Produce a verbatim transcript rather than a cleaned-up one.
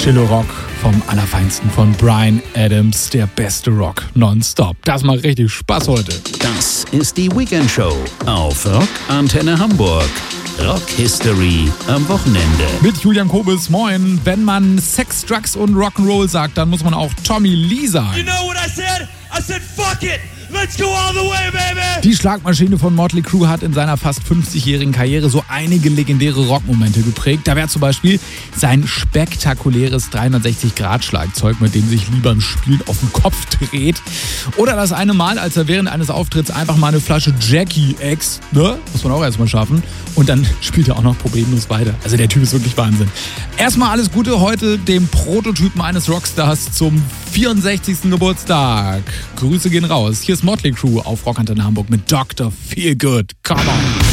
Stille Rock vom Allerfeinsten von Bryan Adams, der beste Rock nonstop. Das macht richtig Spaß heute. Das ist die Weekend Show auf Rock Antenne Hamburg. Rock History am Wochenende. Mit Julian Kobus, moin. Wenn man Sex, Drugs und Rock'n'Roll sagt, dann muss man auch Tommy Lee sagen. You know what I said? I said fuck it! Let's go all the way, baby! Die Schlagmaschine von Motley Crue hat in seiner fast fünfzigjährigen Karriere so einige legendäre Rockmomente geprägt. Da wäre zum Beispiel sein spektakuläres dreihundertsechzig Grad Schlagzeug, mit dem sich lieber ein Spiel auf den Kopf dreht. Oder das eine Mal, als er während eines Auftritts einfach mal eine Flasche Jackie X, ne? Muss man auch erstmal schaffen. Und dann spielt er auch noch problemlos weiter. Also der Typ ist wirklich Wahnsinn. Erstmal alles Gute heute dem Prototypen eines Rockstars zum vierundsechzigsten Geburtstag. Grüße gehen raus. Hier ist Motley Crue auf Rock Antenne Hamburg mit Doktor Feelgood. Come on!